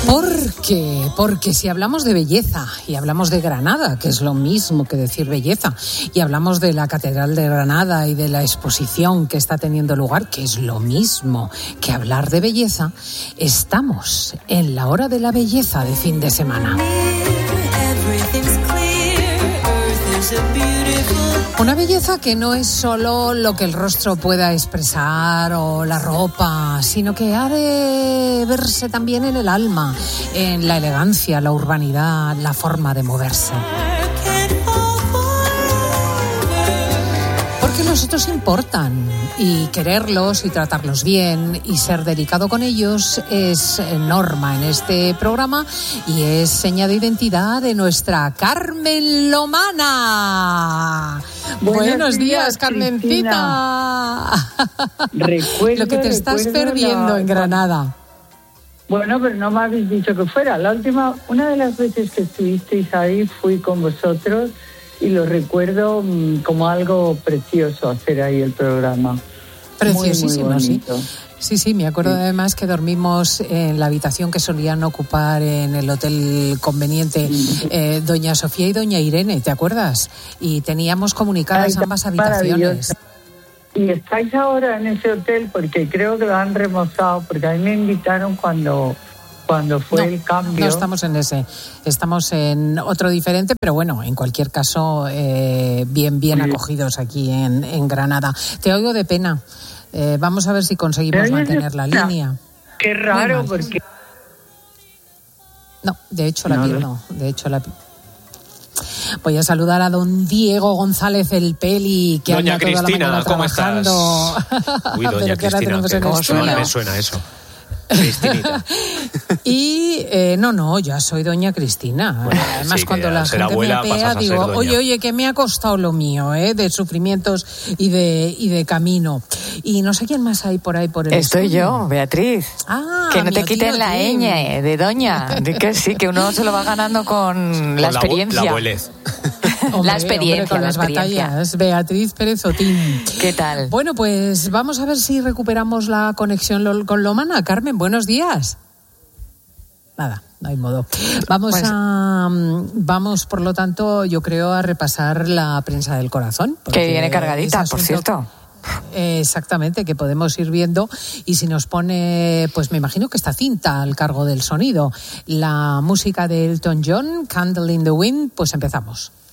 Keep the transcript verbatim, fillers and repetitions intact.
¿Por qué? Porque si hablamos de belleza y hablamos de Granada, que es lo mismo que decir belleza, y hablamos de la Catedral de Granada y de la exposición que está teniendo lugar, que es lo mismo que hablar de belleza, estamos en la hora de la belleza de fin de semana. Una belleza que no es solo lo que el rostro pueda expresar o la ropa, sino que ha de verse también en el alma, en la elegancia, la urbanidad, la forma de moverse. Porque los otros importan y quererlos y tratarlos bien y ser delicado con ellos es norma en este programa y es seña de identidad de nuestra Carmen Lomana. Buenos, Buenos días, días, Carmencita. Recuerdo, lo que te estás perdiendo la... en Granada. Bueno, pero no me habéis dicho que fuera. La última, una de las veces que estuvisteis ahí fui con vosotros y lo recuerdo mmm, como algo precioso hacer ahí el programa. Preciosísimo, muy, muy sí. Sí, sí, me acuerdo sí. además que dormimos en la habitación que solían ocupar en el hotel conveniente sí. eh, doña Sofía y doña Irene, ¿te acuerdas? Y teníamos comunicadas Ay, ambas habitaciones. ¿Y estáis ahora en ese hotel? Porque creo que lo han remozado, porque a mí me invitaron cuando... Cuando fue no, el cambio. No estamos en ese, estamos en otro diferente, pero bueno, en cualquier caso, eh, bien, bien sí. acogidos aquí en, en Granada. Te oigo de pena. Eh, vamos a ver si conseguimos mantener la línea. Qué raro, porque... No, de hecho la no, pierdo, de hecho la Voy a saludar a don Diego González el Peli, que doña anda toda Cristina, la mañana ¿cómo trabajando. Estás? Uy, doña Cristina, ¿cómo suena? Me suena eso. Cristinita. Y eh, no, no, ya soy doña Cristina. Bueno, Además, sí, cuando la gente me apea, digo, oye, oye, que me ha costado lo mío, ¿eh? De sufrimientos y de, y de camino. Y no sé quién más hay por ahí por el Estoy estudio. yo, Beatriz. Ah, que no te quiten la ñ de doña. De que sí, que uno se lo va ganando con, con la experiencia. La abuelez. Hombre, la experiencia, hombre, con la las experiencia. batallas. Beatriz Pérez Otín. ¿Qué tal? Bueno, pues vamos a ver si recuperamos la conexión con Lomana. Carmen, buenos días. Nada, no hay modo. Vamos pues, a, vamos, por lo tanto, yo creo, a repasar la prensa del corazón. Que viene cargadita, por cierto. Eh, exactamente, que podemos ir viendo y si nos pone, pues me imagino que esta cinta al cargo del sonido, la música de Elton John, Candle in the Wind, pues empezamos.